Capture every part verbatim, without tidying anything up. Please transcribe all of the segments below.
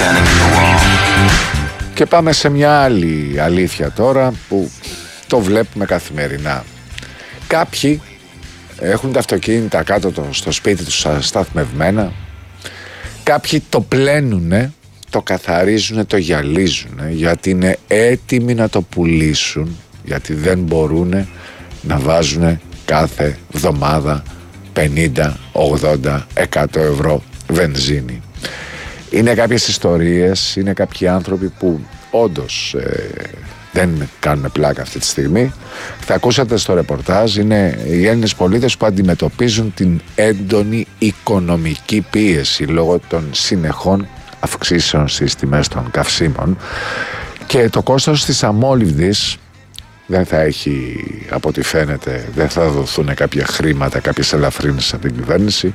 Και πάμε σε μια άλλη αλήθεια τώρα που το βλέπουμε καθημερινά. Κάποιοι έχουν τα αυτοκίνητα κάτω το, στο σπίτι τους σταθμευμένα. Κάποιοι το πλένουνε, το καθαρίζουνε, το γυαλίζουνε, γιατί είναι έτοιμοι να το πουλήσουν, γιατί δεν μπορούνε να βάζουνε κάθε εβδομάδα πενήντα, ογδόντα, εκατό ευρώ βενζίνη. Είναι κάποιες ιστορίες, είναι κάποιοι άνθρωποι που όντως ε, δεν κάνουν πλάκα αυτή τη στιγμή. Θα ακούσατε στο ρεπορτάζ, είναι οι Έλληνες πολίτες που αντιμετωπίζουν την έντονη οικονομική πίεση λόγω των συνεχών αυξήσεων στις τιμές των καυσίμων, και το κόστος της αμόλυβδης δεν θα έχει, από ό,τι φαίνεται, δεν θα δοθούν κάποια χρήματα, κάποιες ελαφρύνσεις από την κυβέρνηση.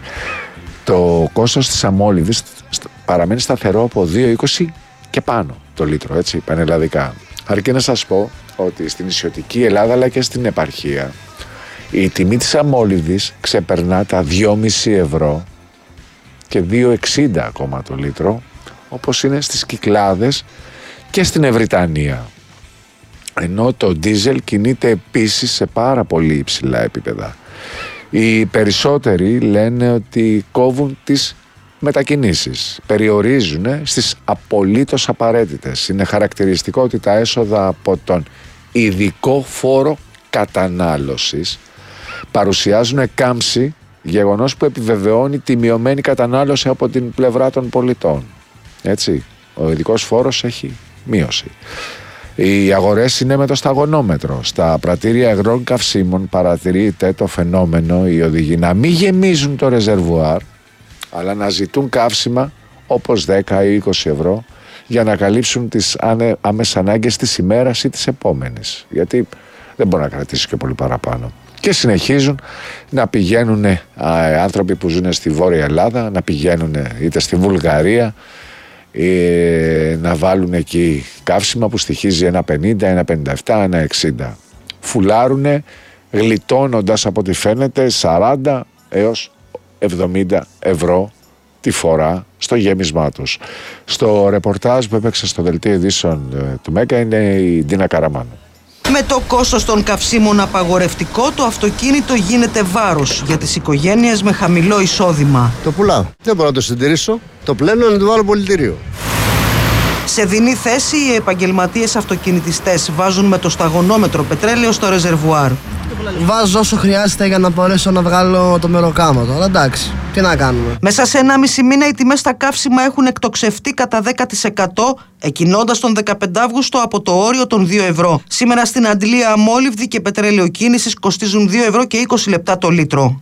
Το κόστος της αμόλυβδης παραμένει σταθερό από δύο είκοσι και πάνω το λίτρο, έτσι, πανελλαδικά. Αρκεί να σας πω ότι στην νησιωτική Ελλάδα αλλά και στην επαρχία η τιμή της αμόλυβδης ξεπερνά τα δυόμισι ευρώ και δύο εξήντα ακόμα το λίτρο, όπως είναι στις Κυκλάδες και στην Ευρυτανία. Ενώ το ντίζελ κινείται επίσης σε πάρα πολύ υψηλά επίπεδα. Οι περισσότεροι λένε ότι κόβουν τις μετακινήσεις, περιορίζουν στις απολύτως απαραίτητες. Είναι χαρακτηριστικό ότι τα έσοδα από τον ειδικό φόρο κατανάλωσης παρουσιάζουν κάμψη, γεγονός που επιβεβαιώνει τη μειωμένη κατανάλωση από την πλευρά των πολιτών. Έτσι, ο ειδικός φόρος έχει μείωση. Οι αγορές είναι με το σταγονόμετρο. Στα πρατήρια υγρών καυσίμων παρατηρείται το φαινόμενο οι οδηγοί να μην γεμίζουν το ρεζερβουάρ, αλλά να ζητούν καύσιμα όπως δέκα ή είκοσι ευρώ για να καλύψουν τις άμεσες ανάγκες της ημέρας ή της επόμενης. Γιατί δεν μπορεί να κρατήσει και πολύ παραπάνω. Και συνεχίζουν να πηγαίνουν α, άνθρωποι που ζουν στη Βόρεια Ελλάδα, να πηγαίνουν είτε στη Βουλγαρία, Ε, να βάλουν εκεί καύσιμα που στοιχίζει ένα πενήντα, ένα πενήντα επτά, ένα εξήντα. Φουλάρουνε γλιτώνοντας από ό,τι φαίνεται σαράντα έως εβδομήντα ευρώ τη φορά στο γέμισμά τους. Στο ρεπορτάζ που έπαιξε στο δελτίο ειδήσεων ε, του Μέγκα είναι η Ντίνα Καραμάνου. Με το κόστος των καυσίμων απαγορευτικό, το αυτοκίνητο γίνεται βάρος για τις οικογένειες με χαμηλό εισόδημα. Το πουλάω. Δεν μπορώ να το συντηρήσω. Το πλένω να το βάλω πολιτήριο. Σε δινή θέση, οι επαγγελματίες αυτοκινητιστές βάζουν με το σταγονόμετρο πετρέλαιο στο ρεζερβουάρ. Βάζω όσο χρειάζεται για να μπορέσω να βγάλω το μεροκάματο. Αλλά εντάξει, τι να κάνουμε. Μέσα σε ενάμιση μήνα οι τιμές στα καύσιμα έχουν εκτοξευτεί κατά δέκα τοις εκατό, εκκινώντας τον δεκαπέντε Αυγούστου από το όριο των δύο ευρώ. Σήμερα στην αντλία αμόλυβδη και πετρέλαιο κίνησης κοστίζουν δύο ευρώ και είκοσι λεπτά το λίτρο.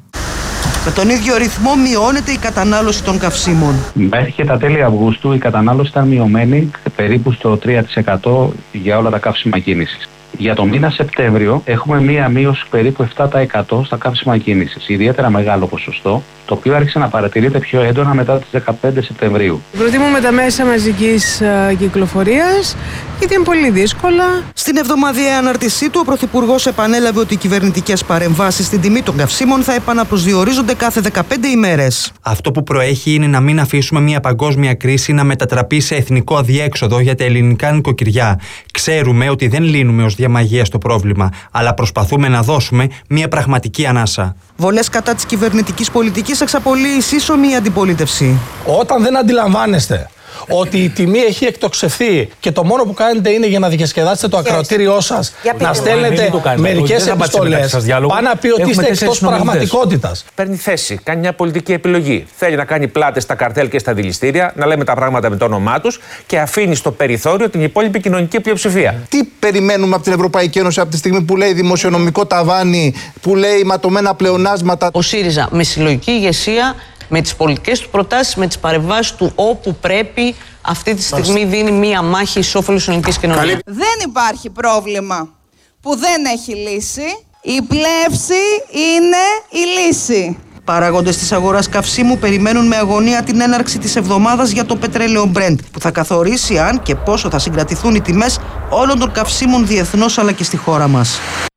Με τον ίδιο ρυθμό μειώνεται η κατανάλωση των καυσίμων. Μέχρι και τα τέλη Αυγούστου η κατανάλωση ήταν μειωμένη περίπου στο τρία τοις εκατό για όλα τα καύσιμα κίνησης. Για το μήνα Σεπτέμβριο έχουμε μία μείωση περίπου επτά τοις εκατό στα καύσιμα κίνησης. Ιδιαίτερα μεγάλο ποσοστό, το οποίο άρχισε να παρατηρείται πιο έντονα μετά τις δεκαπέντε Σεπτεμβρίου. Προτιμούμε τα μέσα μαζικής uh, κυκλοφορίας, γιατί είναι πολύ δύσκολα. Στην εβδομαδιαία αναρτησή του, ο Πρωθυπουργός επανέλαβε ότι οι κυβερνητικές παρεμβάσεις στην τιμή των καυσίμων θα επαναπροσδιορίζονται κάθε δεκαπέντε ημέρες. Αυτό που προέχει είναι να μην αφήσουμε μια παγκόσμια κρίση να μετατραπεί σε εθνικό αδιέξοδο για τα ελληνικά νοικοκυριά. Ξέρουμε ότι δεν λύνουμε ως διαμαγεία στο πρόβλημα, αλλά προσπαθούμε να δώσουμε μια πραγματική ανάσα. Βολές κατά της κυβερνητικής πολιτικής εξαπολύει σύσσωμη η αντιπολίτευση. Όταν δεν αντιλαμβάνεστε ότι η τιμή έχει εκτοξευθεί και το μόνο που κάνετε είναι για να διασκεδάσετε το ακροατήριό σας, να στέλνετε μερικές επιστολές, πάει να πει ότι είστε εκτός πραγματικότητας. Παίρνει θέση, κάνει μια πολιτική επιλογή. Θέλει να κάνει πλάτες στα καρτέλ και στα δηληστήρια, να λέμε τα πράγματα με το όνομά τους και αφήνει στο περιθώριο την υπόλοιπη κοινωνική πλειοψηφία. Τι περιμένουμε από την Ευρωπαϊκή Ένωση από τη στιγμή που λέει δημοσιονομικό ταβάνι, που λέει ματωμένα πλεονάσματα? Ο ΣΥΡΙΖΑ με συλλογική ηγεσία, με τις πολιτικές του προτάσεις, με τις παρεμβάσεις του όπου πρέπει, αυτή τη στιγμή δίνει μία μάχη εις όφελος της ελληνικής κοινωνίας. Δεν υπάρχει πρόβλημα που δεν έχει λύση. Η πλεύση είναι η λύση. Παράγοντες της αγοράς καυσίμου περιμένουν με αγωνία την έναρξη της εβδομάδας για το πετρέλαιο Brent, που θα καθορίσει αν και πόσο θα συγκρατηθούν οι τιμές όλων των καυσίμων διεθνώς αλλά και στη χώρα μας.